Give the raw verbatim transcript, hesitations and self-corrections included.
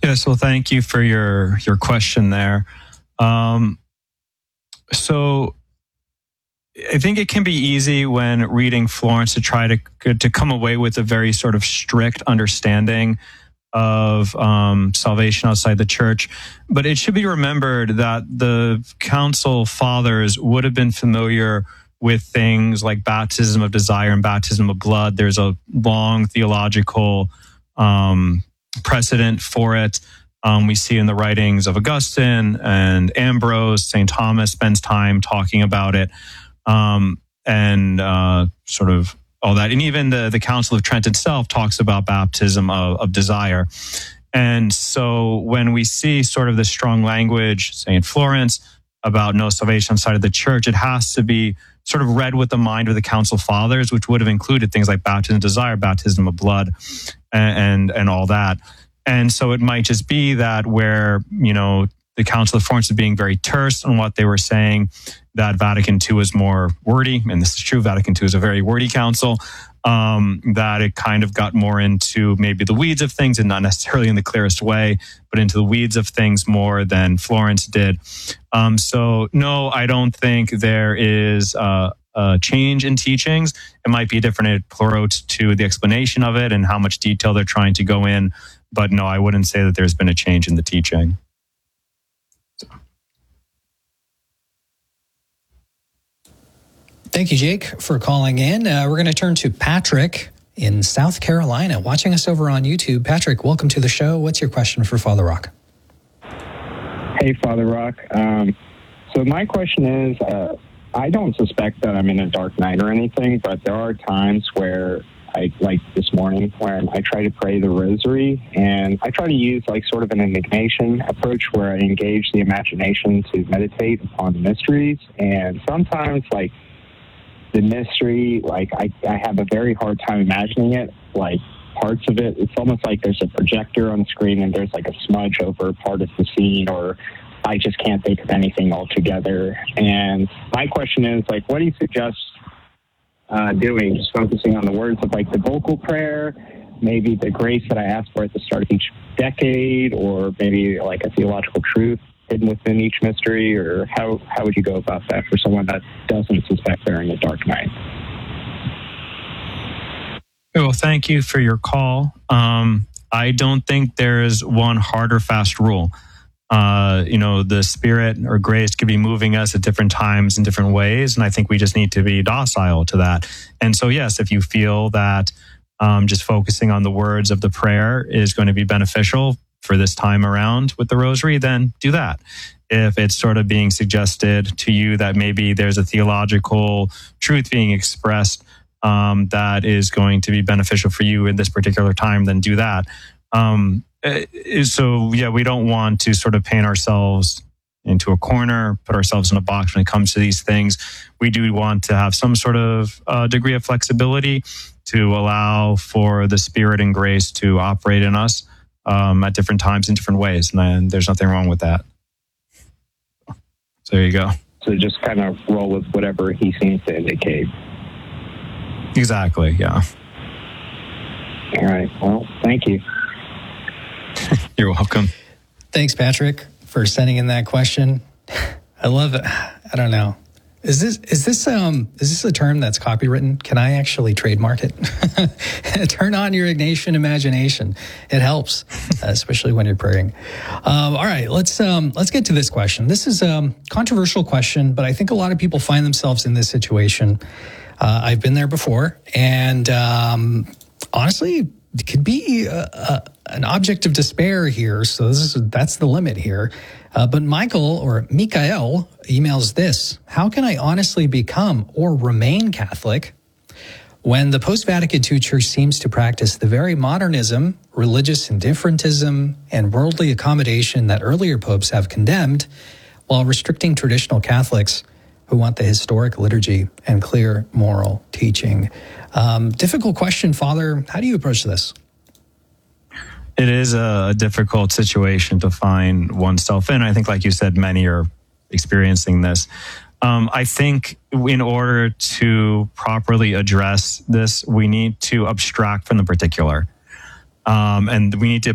Yes, well, thank you for your your question there. Um, so I think it can be easy when reading Florence to try to to come away with a very sort of strict understanding of um, salvation outside the church. But it should be remembered that the council fathers would have been familiar with things like baptism of desire and baptism of blood. There's a long theological um, precedent for it. Um, we see in the writings of Augustine and Ambrose. Saint Thomas spends time talking about it, um, and uh, sort of all that. And even the, the Council of Trent itself talks about baptism of, of desire. And so when we see sort of the strong language, say in Florence, about no salvation outside of the church, it has to be sort of read with the mind of the Council Fathers, which would have included things like baptism of desire, baptism of blood, and, and, and all that. And so it might just be that where, you know, the Council of Florence is being very terse on what they were saying, that Vatican two is more wordy, and this is true, Vatican two is a very wordy council, um, that it kind of got more into maybe the weeds of things, and not necessarily in the clearest way, but into the weeds of things more than Florence did. Um, so no, I don't think there is uh, a change in teachings. It might be a different approach to the explanation of it and how much detail they're trying to go in, but no, I wouldn't say that there's been a change in the teaching. Thank you, Jake, for calling in. Uh, we're going to turn to Patrick in South Carolina, watching us over on YouTube. Patrick, welcome to the show. What's your question for Father Rock? Hey, Father Rock. Um, so my question is, uh, I don't suspect that I'm in a dark night or anything, but there are times where I, like this morning, where I try to pray the rosary, and I try to use like sort of an indignation approach where I engage the imagination to meditate upon the mysteries. And sometimes, like, the mystery, like I, I have a very hard time imagining it, like parts of it. It's almost like there's a projector on the screen and there's like a smudge over part of the scene, or I just can't think of anything altogether. And my question is, like, what do you suggest uh, doing? Just focusing on the words of like the vocal prayer, maybe the grace that I ask for at the start of each decade, or maybe like a theological truth hidden within each mystery, or how, how would you go about that for someone that doesn't suspect they're in a dark night? Well, thank you for your call. Um, I don't think there is one hard or fast rule. Uh, you know, the Spirit or grace could be moving us at different times in different ways, and I think we just need to be docile to that. And so, yes, if you feel that um, just focusing on the words of the prayer is going to be beneficial for this time around with the rosary, then do that. If it's sort of being suggested to you that maybe there's a theological truth being expressed um, that is going to be beneficial for you in this particular time, then do that. Um, so, yeah, we don't want to sort of paint ourselves into a corner, put ourselves in a box when it comes to these things. We do want to have some sort of uh, degree of flexibility to allow for the Spirit and grace to operate in us Um, at different times in different ways, and, and there's nothing wrong with that. So there you go. So just kind of roll with whatever he seems to indicate. Exactly, yeah. All right, well, thank you. You're welcome. Thanks, Patrick, for sending in that question. I love it. I don't know. Is this is this um is this a term that's copywritten? Can I actually trademark it? Turn on your Ignatian imagination. It helps, especially when you're praying. Um, all right, let's um let's get to this question. This is a controversial question, but I think a lot of people find themselves in this situation. Uh, I've been there before, and um, honestly, it could be a, a, an object of despair here. So this is that's the limit here. Uh, but Michael or Mikael emails this: how can I honestly become or remain Catholic when the post-Vatican two Church seems to practice the very modernism, religious indifferentism, and worldly accommodation that earlier popes have condemned, while restricting traditional Catholics who want the historic liturgy and clear moral teaching? Um, difficult question, Father. How do you approach this? It is a difficult situation to find oneself in. I think, like you said, many are experiencing this. Um, I think in order to properly address this, we need to abstract from the particular. Um, and we need to